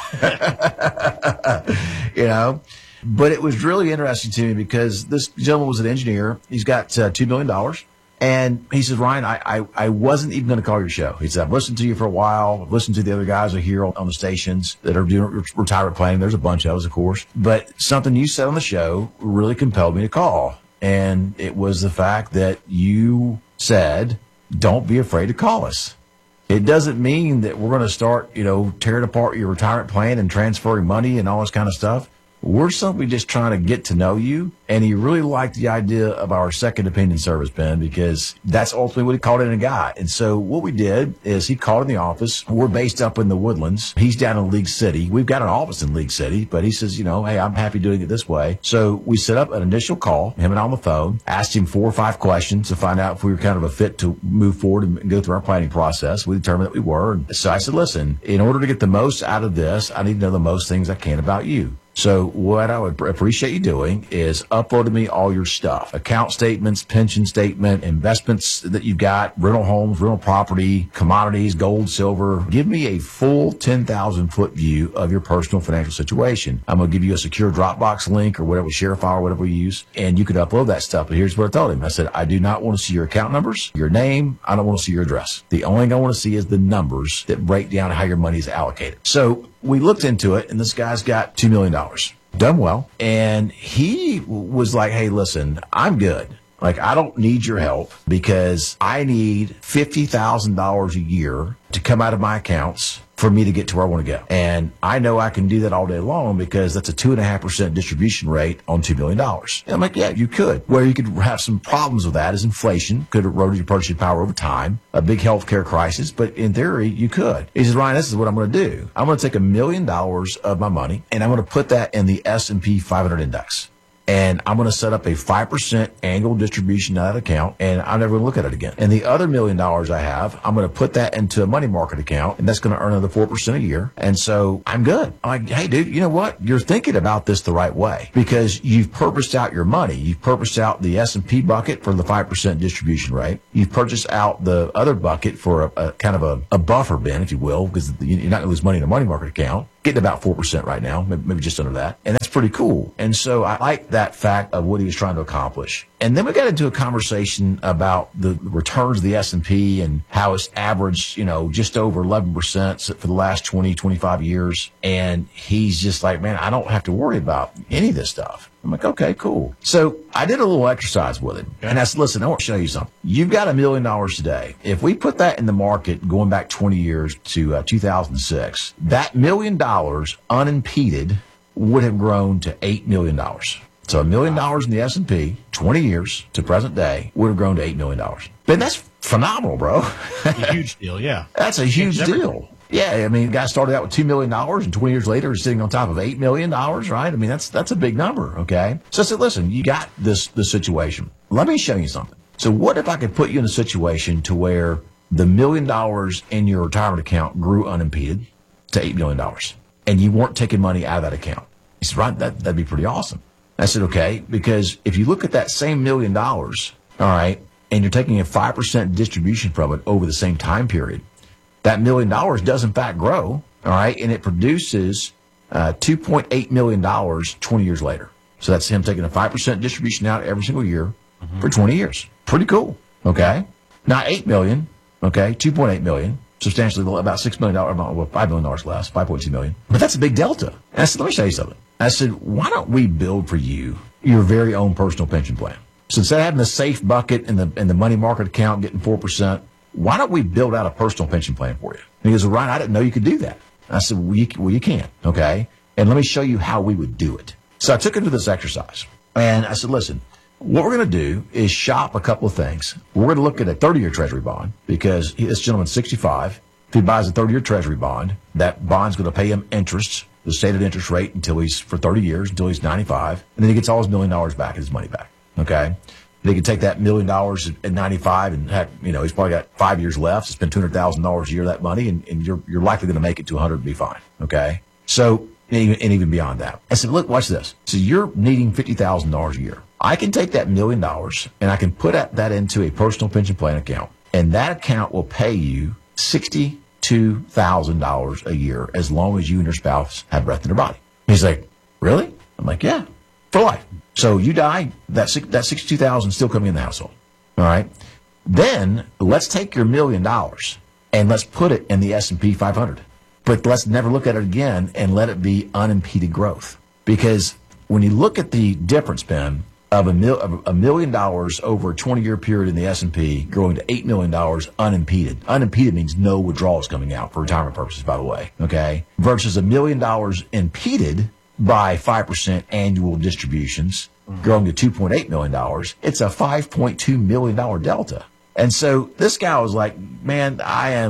But it was really interesting to me because this gentleman was an engineer. He's got $2 million. And he says, Ryan, I wasn't even going to call your show. He said, I've listened to you for a while. I've listened to the other guys who are here on the stations that are doing retirement planning. There's a bunch of us, of course. But something you said on the show really compelled me to call. And it was the fact that you said, don't be afraid to call us. It doesn't mean that we're going to start, tearing apart your retirement plan and transferring money and all this kind of stuff. We're simply just trying to get to know you. And he really liked the idea of our second opinion service, Ben, because that's ultimately what he called in a guy. And so what we did is he called in the office. We're based up in the Woodlands. He's down in League City. We've got an office in League City, but he says, hey, I'm happy doing it this way. So we set up an initial call, him and I on the phone, asked him 4 or 5 questions to find out if we were kind of a fit to move forward and go through our planning process. We determined that we were. And so I said, listen, in order to get the most out of this, I need to know the most things I can about you. So what I would appreciate you doing is uploading me all your stuff, account statements, pension statement, investments that you've got, rental homes, rental property, commodities, gold, silver. Give me a full 10,000-foot view of your personal financial situation. I'm going to give you a secure Dropbox link or whatever, share file, whatever we use, and you could upload that stuff. But here's what I told him. I said, I do not want to see your account numbers, your name. I don't want to see your address. The only thing I want to see is the numbers that break down how your money is allocated. So we looked into it, and this guy's got $2 million. Done well. And he was like, hey, listen, I'm good. Like, I don't need your help because I need $50,000 a year to come out of my accounts for me to get to where I want to go. And I know I can do that all day long because that's a 2.5% distribution rate on $2 million. And I'm like, yeah, you could. Where you could have some problems with that is inflation. Could erode your purchasing power over time, a big healthcare crisis, but in theory, you could. He says, Ryan, this is what I'm going to do. I'm going to take $1 million of my money and I'm going to put that in the S&P 500 index. and I'm going to set up a 5% annual distribution out of that account, and I'm never going to look at it again. And the other $1 million I have, I'm going to put that into a money market account, and that's going to earn another 4% a year. And so I'm good. I'm like, hey, dude, you know what? You're thinking about this the right way because you've purposed out your money. You've purposed out the S&P bucket for the 5% distribution rate. You've purchased out the other bucket for a kind of a buffer bin, if you will, because you're not going to lose money in a money market account. Getting about 4% right now, maybe just under that. And that's pretty cool. And so I like that fact of what he was trying to accomplish. And then we got into a conversation about the returns of the S&P and how it's averaged, just over 11% for the last 20, 25 years. And he's just like, man, I don't have to worry about any of this stuff. I'm like, okay, cool. So I did a little exercise with him. And I said, listen, I want to show you something. You've got $1 million today. If we put that in the market going back 20 years to 2006, that $1 million unimpeded would have grown to $8 million. So $1 million in the S&P, 20 years to present day, would have grown to $8 million. But that's phenomenal, bro. A huge deal, yeah. That's a huge deal. Yeah, I mean, the guy started out with $2 million, and 20 years later is sitting on top of $8 million, right? I mean, that's a big number, okay? So I said, listen, you got this situation. Let me show you something. So what if I could put you in a situation to where the $1 million in your retirement account grew unimpeded to $8 million, and you weren't taking money out of that account? He said, right, that'd be pretty awesome. I said, okay, because if you look at that same $1 million, all right, and you're taking a 5% distribution from it over the same time period, that $1 million does in fact grow, all right, and it produces $2.8 million 20 years later. So that's him taking a 5% distribution out every single year for 20 years. Pretty cool, okay? Now $8 million, okay, $2.8 million, substantially about $6 million, well, $5 million less, $5.2 million. But that's a big delta. And I said, let me show you something. I said, why don't we build for you your very own personal pension plan? So instead of having the safe bucket in the money market account getting 4%, why don't we build out a personal pension plan for you? And he goes, well, Ryan, I didn't know you could do that. I said, well, you can, okay? And let me show you how we would do it. So I took him to this exercise. And I said, listen, what we're going to do is shop a couple of things. We're going to look at a 30-year Treasury bond because this gentleman's 65. If he buys a 30-year Treasury bond, that bond's going to pay him interest, the stated interest rate, for 30 years, until he's 95. And then he gets all his $1 million back, his money back, okay? They can take that $1 million at 95 and heck, he's probably got 5 years left. Spend $200,000 a year of that money, and you're likely going to make it to 100 and be fine. Okay, so and even beyond that. I said, look, watch this. So you're needing $50,000 a year. I can take that $1 million and I can put that into a personal pension plan account, and that account will pay you $62,000 a year as long as you and your spouse have breath in their body. He's like, really? I'm like, yeah, for life. So you die, that $62,000 still coming in the household. All right. Then let's take your $1 million and let's put it in the S&P 500. But let's never look at it again and let it be unimpeded growth. Because when you look at the difference, Ben, of $1 million over a 20-year period in the S&P growing to $8 million unimpeded. Unimpeded means no withdrawals coming out for retirement purposes, by the way. Okay. Versus $1 million impeded by 5% annual distributions, growing to $2.8 million, it's a $5.2 million delta. And so this guy was like, man,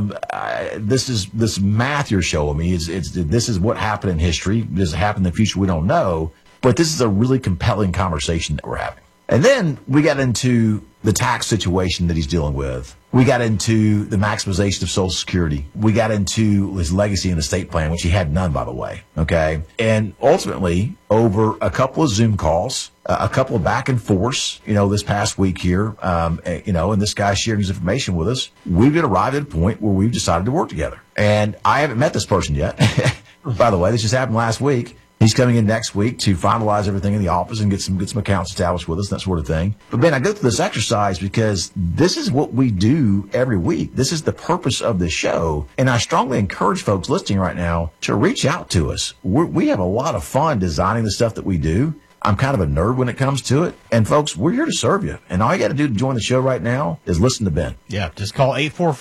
this math you're showing me, this is what happened in history. Does it happen in the future? We don't know. But this is a really compelling conversation that we're having. And then we got into the tax situation that he's dealing with. We got into the maximization of Social Security. We got into his legacy and estate plan, which he had none, by the way. Okay. And ultimately, over a couple of Zoom calls, a couple of back and forths, this past week here, and this guy sharing his information with us, we've arrived at a point where we've decided to work together. And I haven't met this person yet. By the way, this just happened last week. He's coming in next week to finalize everything in the office and get some accounts established with us, that sort of thing. But Ben, I go through this exercise because this is what we do every week. This is the purpose of the show. And I strongly encourage folks listening right now to reach out to us. We have a lot of fun designing the stuff that we do. I'm kind of a nerd when it comes to it. And folks, we're here to serve you. And all you got to do to join the show right now is listen to Ben. Yeah, just call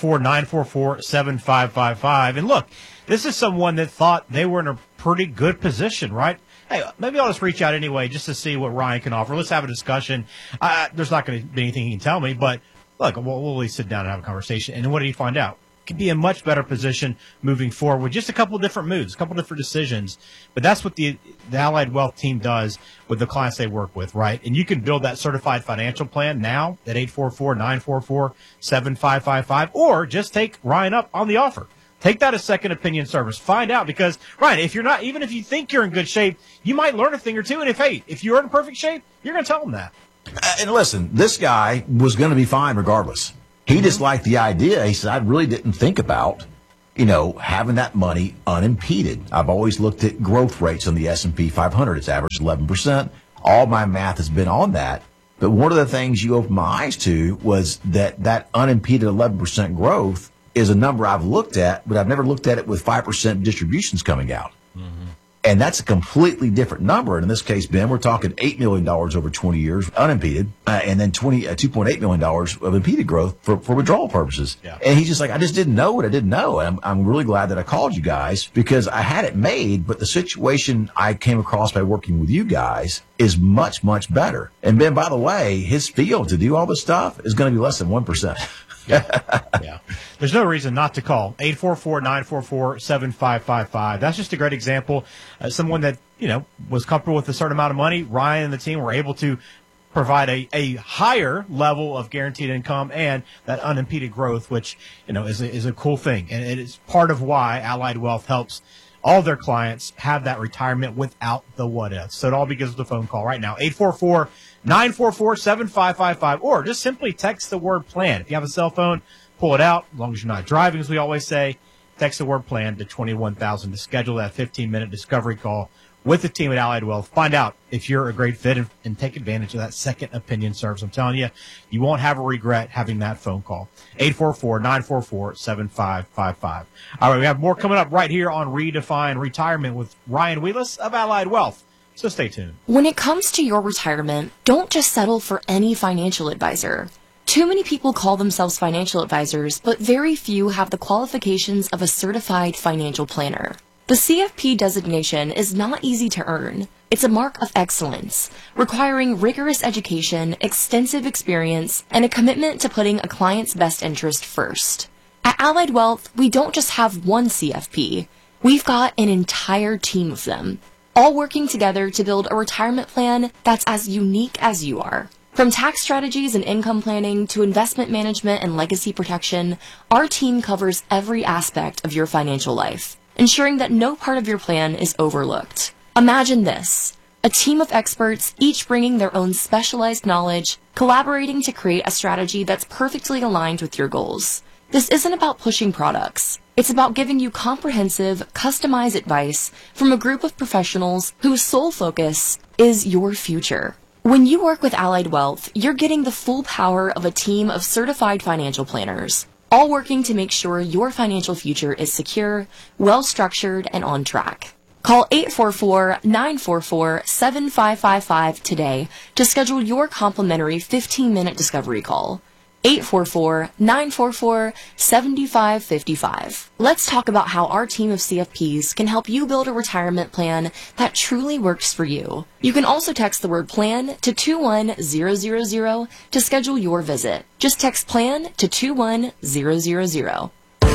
844-944-7555. And look, this is someone that thought they were in a pretty good position, right? Hey, maybe I'll just reach out anyway just to see what Ryan can offer. Let's have a discussion. There's not going to be anything he can tell me, but look, we'll at least sit down and have a conversation. And what did he find out? could be in much better position moving forward with just a couple different moves, a couple different decisions. But that's what the Allied Wealth team does with the clients they work with, right? And you can build that certified financial plan now at 844-944-7555, or just take Ryan up on the offer. Take that as second opinion service. Find out, because, Ryan, if you're not, even if you think you're in good shape, you might learn a thing or two. And if you're in perfect shape, you're going to tell them that. And listen, this guy was going to be fine regardless. He just liked the idea. He said, I really didn't think about, having that money unimpeded. I've always looked at growth rates on the S&P 500. It's averaged 11%. All my math has been on that. But one of the things you opened my eyes to was that unimpeded 11% growth is a number I've looked at, but I've never looked at it with 5% distributions coming out. And that's a completely different number. And in this case, Ben, we're talking $8 million over 20 years, unimpeded, and then $2.8 million of impeded growth for withdrawal purposes. Yeah. And he's just like, I just didn't know what I didn't know. And I'm really glad that I called you guys, because I had it made, but the situation I came across by working with you guys is much, much better. And Ben, by the way, his field to do all this stuff is going to be less than 1%. Yeah. There's no reason not to call 844-944-7555. That's just a great example. Someone that, was comfortable with a certain amount of money. Ryan and the team were able to provide a higher level of guaranteed income and that unimpeded growth, which, is a cool thing. And it is part of why Allied Wealth helps all their clients have that retirement without the what ifs. So it all begins with a phone call right now. 844-944-7555, or just simply text the word plan. If you have a cell phone, pull it out. As long as you're not driving, as we always say, text the word plan to 21,000 to schedule that 15-minute discovery call with the team at Allied Wealth. Find out if you're a great fit and take advantage of that second opinion service. I'm telling you, you won't have a regret having that phone call. 844-944-7555. All right, we have more coming up right here on Redefine Retirement with Ryan Wheelis of Allied Wealth. So stay tuned. When it comes to your retirement, don't just settle for any financial advisor. Too many people call themselves financial advisors, but very few have the qualifications of a certified financial planner. The CFP designation is not easy to earn. It's a mark of excellence, requiring rigorous education, extensive experience, and a commitment to putting a client's best interest first. At Allied Wealth, we don't just have one CFP. We've got an entire team of them, all working together to build a retirement plan that's as unique as you are. From tax strategies and income planning to investment management and legacy protection, our team covers every aspect of your financial life, ensuring that no part of your plan is overlooked. Imagine this: a team of experts, each bringing their own specialized knowledge, collaborating to create a strategy that's perfectly aligned with your goals. This isn't about pushing products. It's about giving you comprehensive, customized advice from a group of professionals whose sole focus is your future. When you work with Allied Wealth, you're getting the full power of a team of certified financial planners, all working to make sure your financial future is secure, well-structured, and on track. Call 844-944-7555 today to schedule your complimentary 15-minute discovery call. 844-944-7555. Let's talk about how our team of CFPs can help you build a retirement plan that truly works for you. You can also text the word PLAN to 21000 to schedule your visit. Just text PLAN to 21000.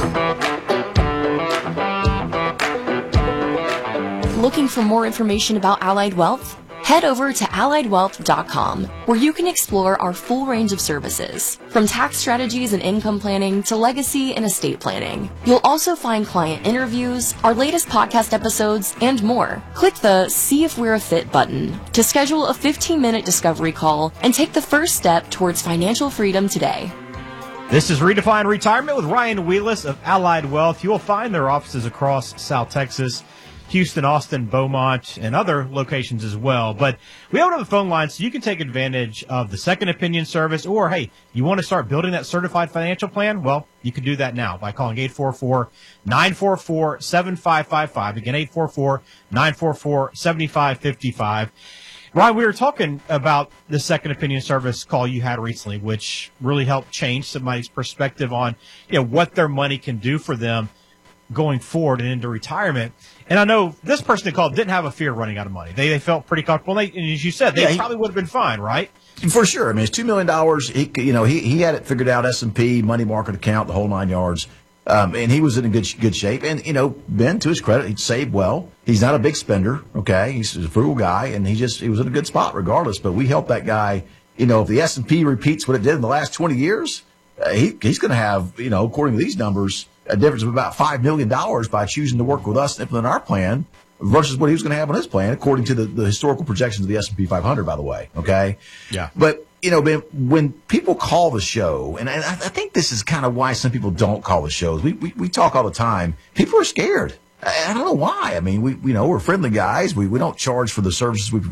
Looking for more information about Allied Wealth? Head over to alliedwealth.com, where you can explore our full range of services, from tax strategies and income planning to legacy and estate planning. You'll also find client interviews, our latest podcast episodes, and more. Click the See If We're a Fit button to schedule a 15-minute discovery call and take the first step towards financial freedom today. This is Redefine Retirement with Ryan Wheelis of Allied Wealth. You will find their offices across South Texas, Houston, Austin, Beaumont, and other locations as well. But we open up the phone line so you can take advantage of the second opinion service, or, hey, you want to start building that certified financial plan? Well, you can do that now by calling 844-944-7555. Again, 844-944-7555. Ryan, we were talking about the second opinion service call you had recently, which really helped change somebody's perspective on, what their money can do for them going forward and into retirement. And I know this person that called didn't have a fear of running out of money. They felt pretty comfortable. And as you said, they probably would have been fine, right? For sure. I mean, it's $2 million. He had it figured out, S&P, money market account, the whole 9 yards. And he was in a good shape. And, Ben, to his credit, he saved well. He's not a big spender, okay? He's a frugal guy, and he was in a good spot regardless. But we helped that guy. If the S&P repeats what it did in the last 20 years, he's going to have, according to these numbers, a difference of about $5 million by choosing to work with us and implement our plan versus what he was going to have on his plan, according to the historical projections of the S&P 500, by the way, okay? Yeah. But, Ben, when people call the show, and I think this is kind of why some people don't call the shows. We talk all the time. People are scared. I don't know why. I mean, we're friendly guys. We don't charge for the services we provide.